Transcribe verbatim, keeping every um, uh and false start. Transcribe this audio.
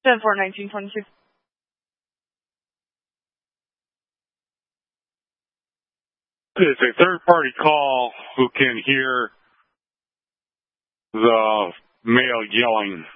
ten four nineteen twenty-two. It's a third-party call who can hear the male yelling.